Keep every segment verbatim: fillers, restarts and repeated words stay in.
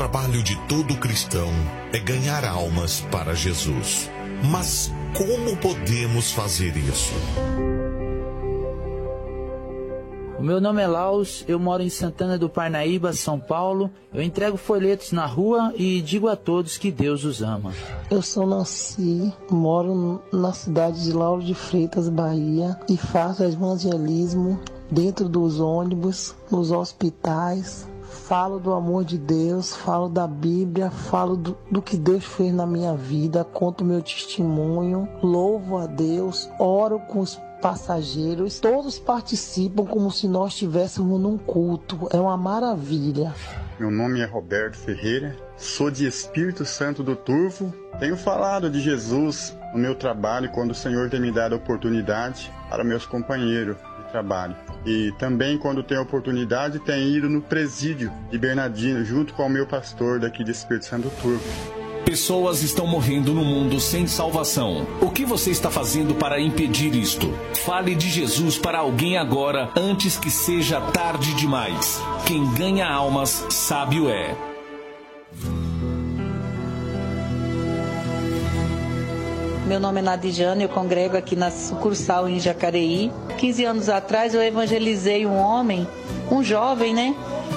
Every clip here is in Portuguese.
trabalho de todo cristão é ganhar almas para Jesus. Mas como podemos fazer isso? O meu nome é Laus, eu moro em Santana do Parnaíba, São Paulo. Eu entrego folhetos na rua e digo a todos que Deus os ama. Eu sou Nancy, moro na cidade de Lauro de Freitas, Bahia, e faço evangelismo dentro dos ônibus, nos hospitais. Falo do amor de Deus, falo da Bíblia, falo do, do que Deus fez na minha vida, conto meu testemunho, louvo a Deus, oro com os passageiros, todos participam como se nós estivéssemos num culto, é uma maravilha. Meu nome é Roberto Ferreira, sou de Espírito Santo do Turvo, tenho falado de Jesus no meu trabalho quando o Senhor tem me dado a oportunidade para meus companheiros de trabalho. E também, quando tenho oportunidade, tenho ido no presídio de Bernardino, junto com o meu pastor daqui de Espírito Santo do Turvo. Pessoas estão morrendo no mundo sem salvação. O que você está fazendo para impedir isto? Fale de Jesus para alguém agora, antes que seja tarde demais. Quem ganha almas, sábio é. Meu nome é Nadijane, eu congrego aqui na sucursal em Jacareí. quinze anos atrás eu evangelizei um homem, um jovem, né?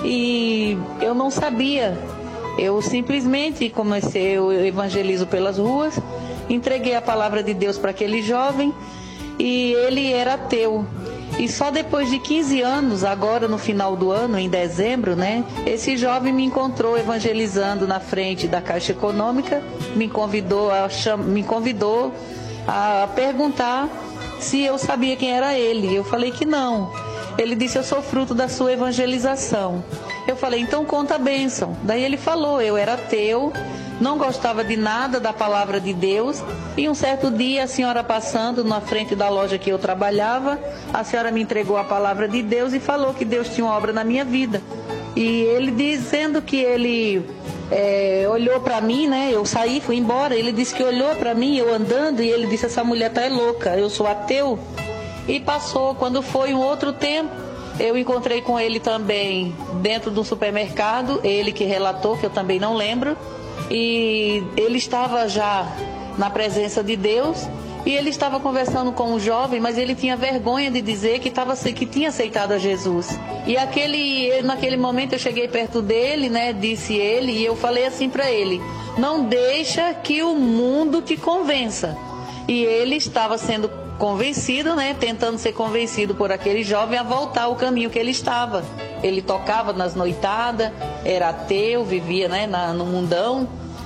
E eu não sabia. Eu simplesmente comecei, eu evangelizo pelas ruas, entreguei a palavra de Deus para aquele jovem e ele era ateu. E só depois de quinze anos, agora no final do ano, em dezembro, né, esse jovem me encontrou evangelizando na frente da Caixa Econômica, me convidou a, cham... me convidou a perguntar se eu sabia quem era ele. Eu falei que não. Ele disse, eu sou fruto da sua evangelização. Eu falei, então conta a bênção. Daí ele falou, eu era ateu, não gostava de nada da palavra de Deus. E um certo dia, a senhora passando na frente da loja que eu trabalhava, a senhora me entregou a palavra de Deus e falou que Deus tinha uma obra na minha vida. E ele dizendo que ele é, olhou para mim, né? Eu saí, fui embora. Ele disse que olhou para mim, eu andando, e ele disse, essa mulher tá louca, eu sou ateu. E passou, quando foi um outro tempo, eu encontrei com ele também dentro do supermercado, ele que relatou, que eu também não lembro, e ele estava já na presença de Deus, e ele estava conversando com um jovem, mas ele tinha vergonha de dizer que, estava, que tinha aceitado a Jesus. E aquele, naquele momento eu cheguei perto dele, né, disse ele, e eu falei assim para ele, não deixa que o mundo te convença. E ele estava sendo convencido, né, tentando ser convencido por aquele jovem a voltar ao caminho que ele estava. Ele tocava nas noitadas, era ateu, vivia, né, na, no mundão.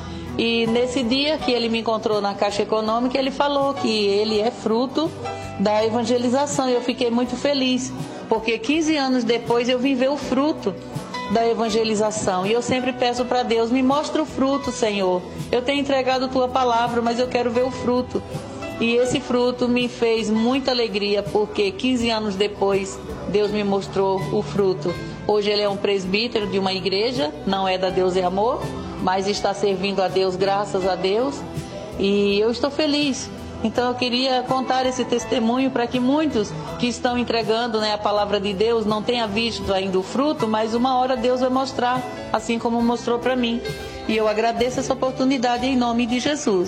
E nesse dia que ele me encontrou na Caixa Econômica, ele falou que ele é fruto da evangelização. E eu fiquei muito feliz, porque quinze anos depois eu vim ver o fruto da evangelização. E eu sempre peço para Deus, me mostra o fruto, Senhor. Eu tenho entregado a tua palavra, mas eu quero ver o fruto. E esse fruto me fez muita alegria, porque quinze anos depois, Deus me mostrou o fruto. Hoje ele é um presbítero de uma igreja, não é da Deus é Amor, mas está servindo a Deus, graças a Deus. E eu estou feliz. Então eu queria contar esse testemunho para que muitos que estão entregando, né, a palavra de Deus não tenham visto ainda o fruto, mas uma hora Deus vai mostrar, assim como mostrou para mim. E eu agradeço essa oportunidade em nome de Jesus.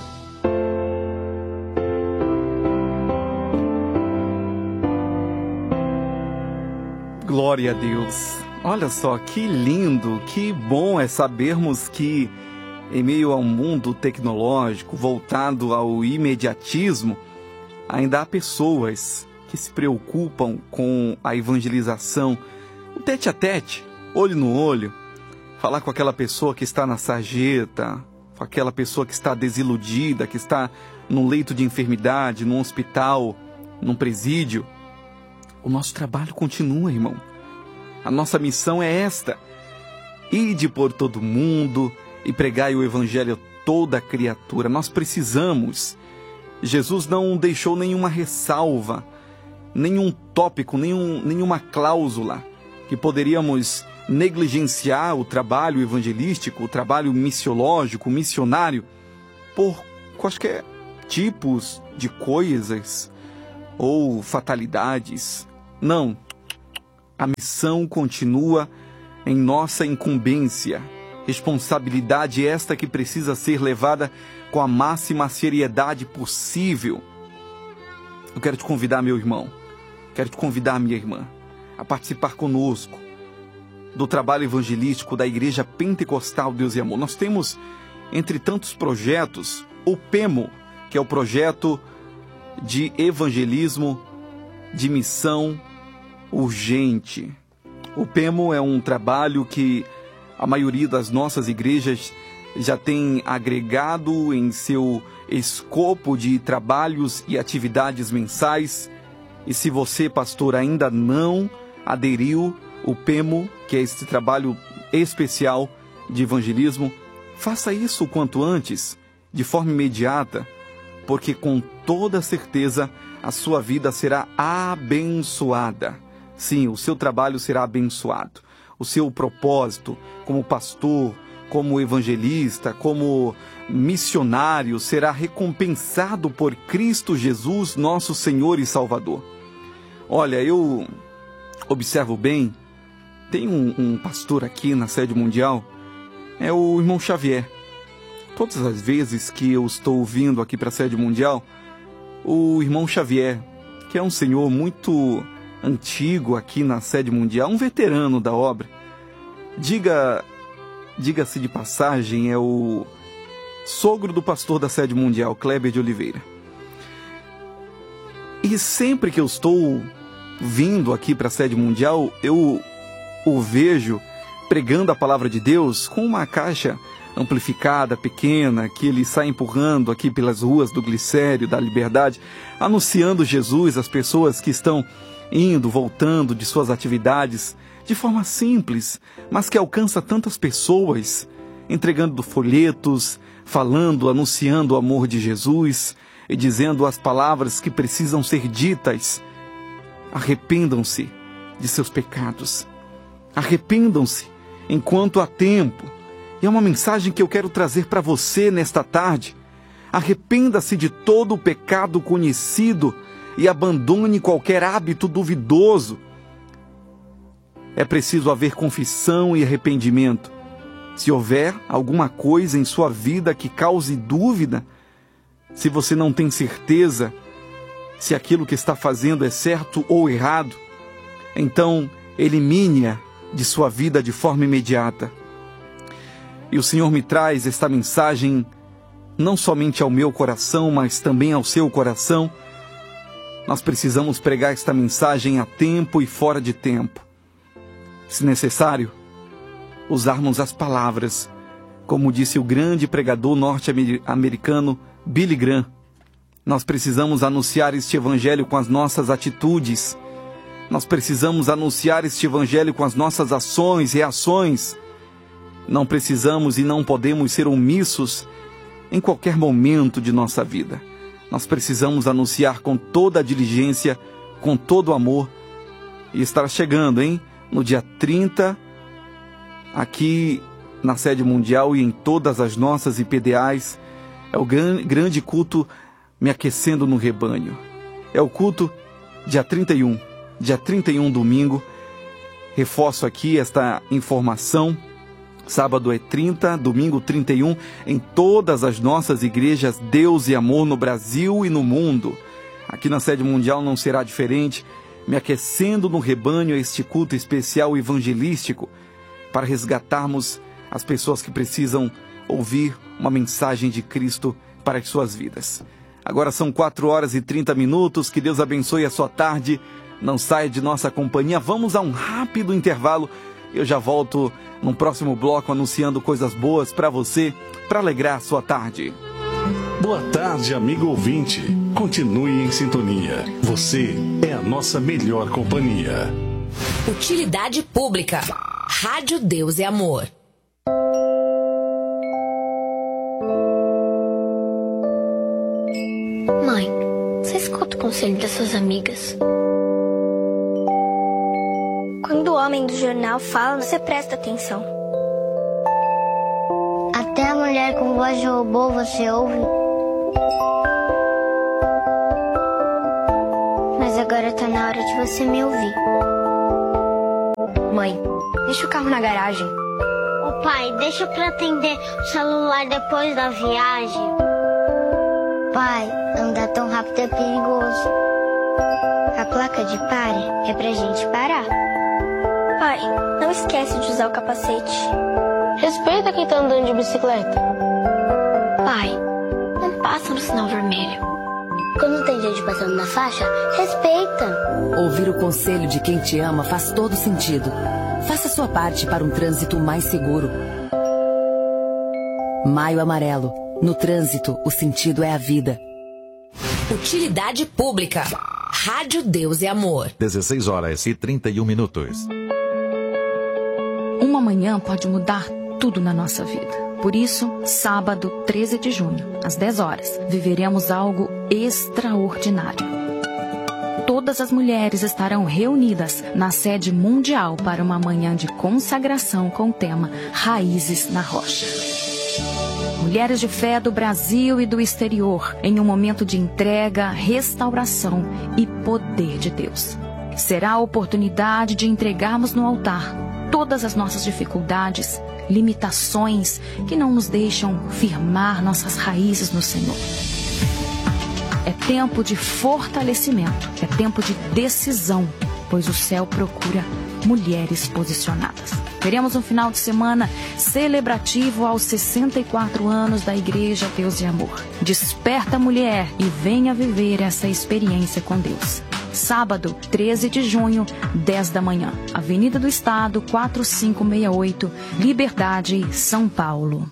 Glória a Deus. Olha só, que lindo, que bom é sabermos que em meio a um mundo tecnológico voltado ao imediatismo, ainda há pessoas que se preocupam com a evangelização, o tete a tete, olho no olho, falar com aquela pessoa que está na sarjeta, com aquela pessoa que está desiludida, que está num leito de enfermidade, num hospital, num presídio. O nosso trabalho continua, irmão. A nossa missão é esta: ide por todo mundo e pregai o evangelho a toda criatura. Nós precisamos. Jesus não deixou nenhuma ressalva, nenhum tópico, nenhum, nenhuma cláusula que poderíamos negligenciar o trabalho evangelístico, o trabalho missiológico, missionário, por quaisquer tipos de coisas ou fatalidades. Não. A missão continua em nossa incumbência. Responsabilidade esta que precisa ser levada com a máxima seriedade possível. Eu quero te convidar, meu irmão, quero te convidar, minha irmã, a participar conosco do trabalho evangelístico da Igreja Pentecostal Deus e Amor. Nós temos, entre tantos projetos, o PEMO, que é o projeto de evangelismo de missão urgente. O PEMO é um trabalho que a maioria das nossas igrejas já tem agregado em seu escopo de trabalhos e atividades mensais. E se você, pastor, ainda não aderiu o PEMO, que é esse trabalho especial de evangelismo, faça isso o quanto antes, de forma imediata, porque com toda certeza a sua vida será abençoada. Sim, o seu trabalho será abençoado. O seu propósito como pastor, como evangelista, como missionário será recompensado por Cristo Jesus, nosso Senhor e Salvador. Olha, eu observo bem, tem um, um pastor aqui na sede mundial, é o irmão Xavier. Todas as vezes que eu estou vindo aqui para a sede mundial, o irmão Xavier, que é um senhor muito antigo aqui na sede mundial, um veterano da obra, diga, diga-se de passagem, é o sogro do pastor da sede mundial, Kleber de Oliveira. E sempre que eu estou vindo aqui para a sede mundial, eu o vejo pregando a palavra de Deus com uma caixa amplificada, pequena, que ele sai empurrando aqui pelas ruas do Glicério, da Liberdade, anunciando Jesus às pessoas que estão indo, voltando de suas atividades, de forma simples, mas que alcança tantas pessoas, entregando folhetos, falando, anunciando o amor de Jesus e dizendo as palavras que precisam ser ditas. Arrependam-se de seus pecados. Arrependam-se enquanto há tempo. E é uma mensagem que eu quero trazer para você nesta tarde. Arrependa-se de todo o pecado conhecido e abandone qualquer hábito duvidoso. É preciso haver confissão e arrependimento. Se houver alguma coisa em sua vida que cause dúvida, se você não tem certeza se aquilo que está fazendo é certo ou errado, então elimine-a de sua vida de forma imediata. E o Senhor me traz esta mensagem não somente ao meu coração, mas também ao seu coração. Nós precisamos pregar esta mensagem a tempo e fora de tempo. Se necessário, usarmos as palavras, como disse o grande pregador norte-americano Billy Graham. Nós precisamos anunciar este evangelho com as nossas atitudes. Nós precisamos anunciar este evangelho com as nossas ações e reações. Não precisamos e não podemos ser omissos em qualquer momento de nossa vida. Nós precisamos anunciar com toda a diligência, com todo o amor. E estará chegando, hein? No dia trinta, aqui na sede mundial e em todas as nossas I P D As, é o grande culto Me Aquecendo no Rebanho. É o culto dia trinta e um, dia trinta e um, domingo. Reforço aqui esta informação. Sábado é trinta, domingo trinta e um, em todas as nossas igrejas Deus e Amor no Brasil e no mundo. Aqui na sede mundial não será diferente. Me Aquecendo no Rebanho, este culto especial evangelístico para resgatarmos as pessoas que precisam ouvir uma mensagem de Cristo para as suas vidas. Agora são quatro horas e trinta minutos, que Deus abençoe a sua tarde. Não saia de nossa companhia, vamos a um rápido intervalo. Eu já volto no próximo bloco anunciando coisas boas para você, para alegrar a sua tarde. Boa tarde, amigo ouvinte. Continue em sintonia. Você é a nossa melhor companhia. Utilidade Pública. Rádio Deus e Amor. Mãe, você escuta o conselho das suas amigas? Quando o homem do jornal fala, você presta atenção. Até a mulher com voz de robô você ouve. Mas agora tá na hora de você me ouvir. Mãe, deixa o carro na garagem. O Pai, deixa pra atender o celular depois da viagem. Pai, andar tão rápido é perigoso. A placa de pare é pra gente parar. Pai, não esquece de usar o capacete. Respeita quem tá andando de bicicleta. Pai, não passa no sinal vermelho. Quando tem gente passando na faixa, respeita. Ouvir o conselho de quem te ama faz todo sentido. Faça sua parte para um trânsito mais seguro. Maio Amarelo. No trânsito, o sentido é a vida. Utilidade Pública. Rádio Deus e Amor. dezesseis horas e trinta e um minutos. Uma manhã pode mudar tudo na nossa vida. Por isso, sábado, treze de junho, às dez horas, viveremos algo extraordinário. Todas as mulheres estarão reunidas na sede mundial para uma manhã de consagração com o tema Raízes na Rocha. Mulheres de fé do Brasil e do exterior, em um momento de entrega, restauração e poder de Deus. Será a oportunidade de entregarmos no altar todas as nossas dificuldades, limitações que não nos deixam firmar nossas raízes no Senhor. É tempo de fortalecimento, é tempo de decisão, pois o céu procura mulheres posicionadas. Teremos um final de semana celebrativo aos sessenta e quatro anos da Igreja Deus e Amor. Desperta, mulher, e venha viver essa experiência com Deus. Sábado, treze de junho, dez da manhã. Avenida do Estado, quatro cinco seis oito, Liberdade, São Paulo.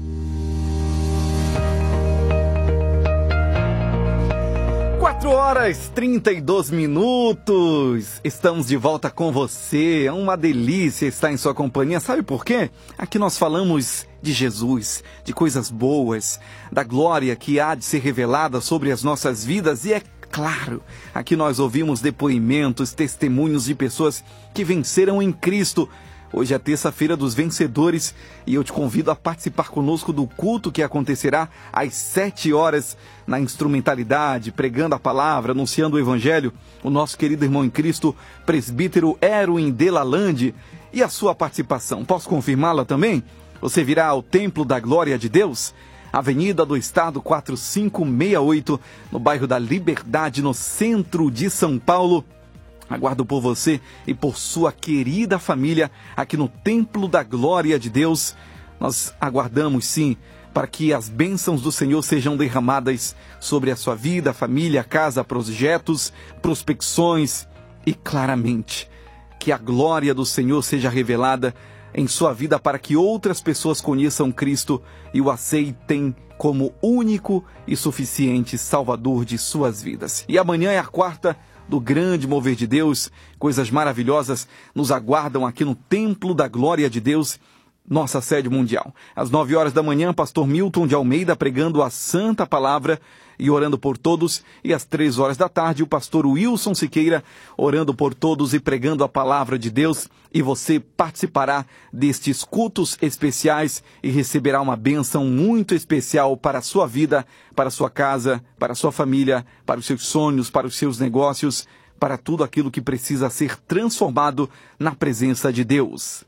quatro horas e trinta e dois minutos. Estamos de volta com você. É uma delícia estar em sua companhia. Sabe por quê? Aqui nós falamos de Jesus, de coisas boas, da glória que há de ser revelada sobre as nossas vidas. E é claro, aqui nós ouvimos depoimentos, testemunhos de pessoas que venceram em Cristo. Hoje é terça-feira dos vencedores e eu te convido a participar conosco do culto que acontecerá às sete horas na instrumentalidade, pregando a palavra, anunciando o evangelho, o nosso querido irmão em Cristo, presbítero Erwin Delalande. E a sua participação, posso confirmá-la também? Você virá ao Templo da Glória de Deus, Avenida do Estado quatro cinco seis oito, no bairro da Liberdade, no centro de São Paulo. Aguardo por você e por sua querida família aqui no Templo da Glória de Deus. Nós aguardamos, sim, para que as bênçãos do Senhor sejam derramadas sobre a sua vida, família, casa, projetos, prospecções e, claramente, que a glória do Senhor seja revelada em sua vida para que outras pessoas conheçam Cristo e o aceitem como único e suficiente Salvador de suas vidas. E amanhã é a quarta do grande mover de Deus. Coisas maravilhosas nos aguardam aqui no Templo da Glória de Deus, nossa sede mundial. Às nove horas da manhã, pastor Milton de Almeida pregando a santa palavra e orando por todos. E às três horas da tarde, o pastor Wilson Siqueira orando por todos e pregando a palavra de Deus. E você participará destes cultos especiais e receberá uma bênção muito especial para a sua vida, para a sua casa, para a sua família, para os seus sonhos, para os seus negócios, para tudo aquilo que precisa ser transformado na presença de Deus.